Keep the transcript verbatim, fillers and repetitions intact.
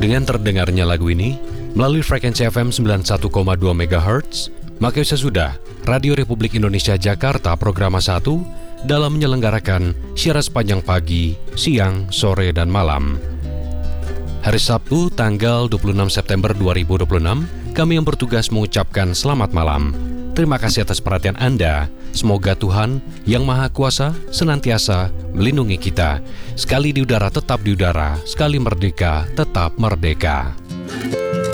Dengan terdengarnya lagu ini melalui frekuensi F M sembilan puluh satu koma dua megahertz, maka sesudah Radio Republik Indonesia Jakarta Programa satu dalam menyelenggarakan siaran sepanjang pagi, siang, sore, dan malam. Hari Sabtu tanggal dua puluh enam September dua ribu dua puluh enam, kami yang bertugas mengucapkan selamat malam. Terima kasih atas perhatian Anda. Semoga Tuhan yang Maha Kuasa senantiasa melindungi kita. Sekali di udara tetap di udara, sekali merdeka tetap merdeka.